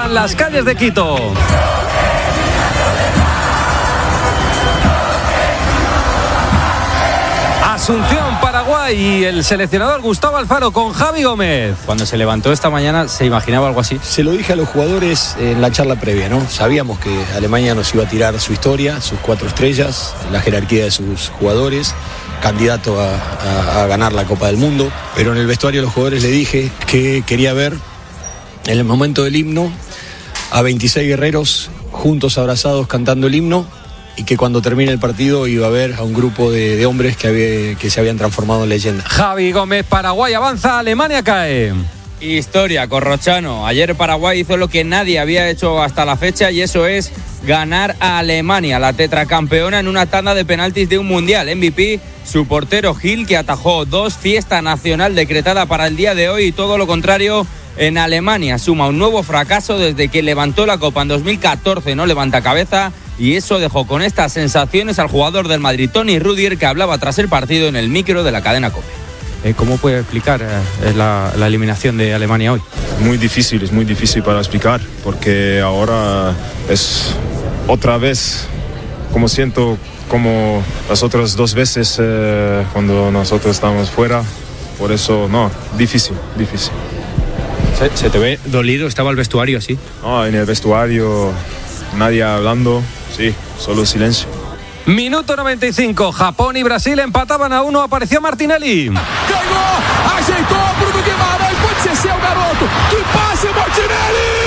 animan las calles de Quito. Asunción, Paraguay, y el seleccionador Gustavo Alfaro con Javi Gómez. Cuando se levantó esta mañana, ¿se imaginaba algo así? Se lo dije a los jugadores en la charla previa, ¿no? Sabíamos que Alemania nos iba a tirar su historia, sus 4 estrellas, la jerarquía de sus jugadores, candidato a ganar la Copa del Mundo. Pero en el vestuario a los jugadores le dije que quería ver en el momento del himno a 26 guerreros juntos abrazados cantando el himno, y que cuando termine el partido iba a ver a un grupo de hombres que se habían transformado en leyenda. Javi Gómez, Paraguay avanza, Alemania cae. Historia, Corrochano. Ayer Paraguay hizo lo que nadie había hecho hasta la fecha, y eso es ganar a Alemania, la tetracampeona, en una tanda de penaltis de un mundial. MVP, su portero Gil, que atajó 2, fiesta nacional decretada para el día de hoy, y todo lo contrario en Alemania. Suma un nuevo fracaso desde que levantó la Copa en 2014, no levanta cabeza. Y eso dejó con estas sensaciones al jugador del Madrid, Toni Rüdiger, que hablaba tras el partido en el micro de la cadena COPE. ¿Cómo puede explicar la eliminación de Alemania hoy? Es muy difícil para explicar, porque ahora es otra vez, como siento, como las otras 2 veces cuando nosotros estábamos fuera. Por eso, no, difícil. ¿Se te ve dolido? ¿Estaba el vestuario así? No, en el vestuario nadie hablando. Sí, solo silencio. Minuto 95, Japón y Brasil empataban a 1, apareció Martinelli. Ganhou, ajeitou Bruno Guimarães, pode ser seu garoto, que passe Martinelli!